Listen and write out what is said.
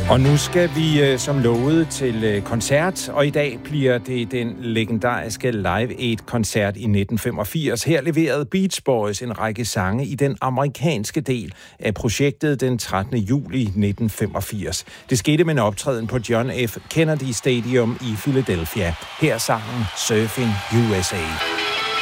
Og nu skal vi som lovet til koncert, og i dag bliver det den legendariske Live Aid-koncert i 1985. Her leverede Beach Boys en række sange i den amerikanske del af projektet den 13. juli 1985. Det skete med en optræden på John F. Kennedy Stadium i Philadelphia. Her sangen Surfing USA.